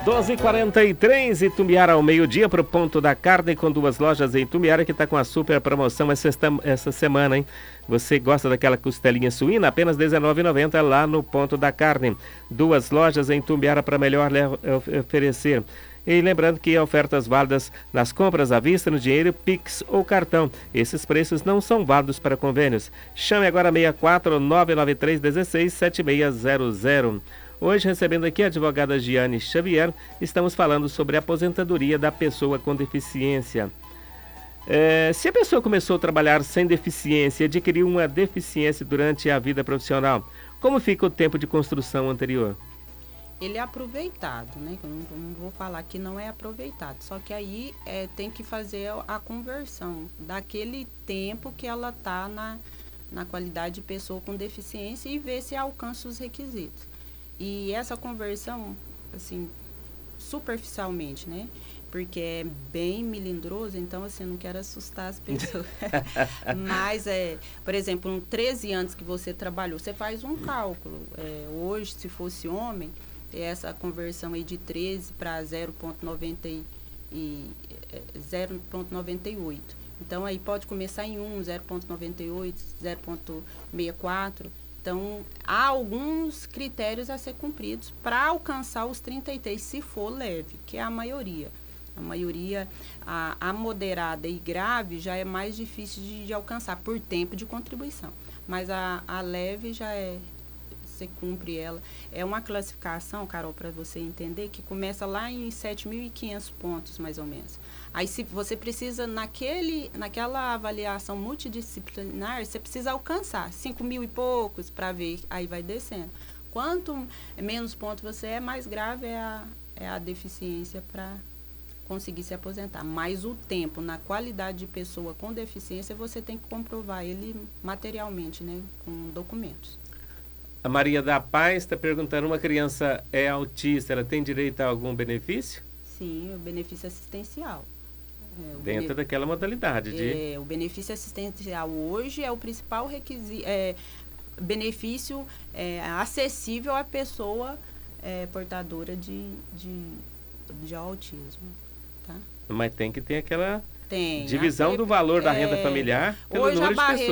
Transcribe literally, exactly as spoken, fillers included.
doze e quarenta e três, Itumbiara ao meio-dia para o Ponto da Carne, com duas lojas em Itumbiara que está com a super promoção essa, essa semana, hein? Você gosta daquela costelinha suína? Apenas dezenove reais e noventa centavos lá no Ponto da Carne. Duas lojas em Itumbiara para melhor lhe oferecer. E lembrando que ofertas válidas nas compras à vista, no dinheiro, Pix ou cartão. Esses preços não são válidos para convênios. Chame agora seis quatro nove nove três um seis sete seis zero zero. Hoje, recebendo aqui a advogada Giane Xavier, estamos falando sobre a aposentadoria da pessoa com deficiência. É, se a pessoa começou a trabalhar sem deficiência e adquiriu uma deficiência durante a vida profissional, como fica o tempo de construção anterior? Ele é aproveitado, né? Eu não, não vou falar que não é aproveitado, só que aí é, tem que fazer a conversão daquele tempo que ela está na, na qualidade de pessoa com deficiência e ver se alcança os requisitos. E essa conversão, assim, superficialmente, né? Porque é bem melindroso, então, assim, eu não quero assustar as pessoas. Mas, é, por exemplo, um treze anos que você trabalhou, você faz um cálculo. É, hoje, se fosse homem, essa conversão aí de treze para zero vírgula noventa e oito. Então, aí pode começar em um, zero vírgula noventa e oito, zero vírgula sessenta e quatro. Então, há alguns critérios a ser cumpridos para alcançar os trinta e três, se for leve, que é a maioria. A maioria, a, a moderada e grave já é mais difícil de, de alcançar por tempo de contribuição. Mas a, a leve já é, você cumpre ela. É uma classificação, Carol, para você entender, que começa lá em sete mil e quinhentos pontos, mais ou menos. Aí, se você precisa, naquele, naquela avaliação multidisciplinar, você precisa alcançar cinco mil e poucos para ver, aí vai descendo. Quanto menos pontos você é, mais grave é a, é a deficiência para conseguir se aposentar. Mas o tempo, na qualidade de pessoa com deficiência, você tem que comprovar ele materialmente, né, com documentos. A Maria da Paz está perguntando, uma criança é autista, ela tem direito a algum benefício? Sim, o benefício assistencial. É, Dentro daquela modalidade de... É, o benefício assistencial hoje é o principal requisito, é, benefício é, acessível à pessoa é, portadora de, de, de autismo. Tá? Mas tem que ter aquela tem, divisão a, do valor é, da renda familiar pelo hoje número a de pessoas.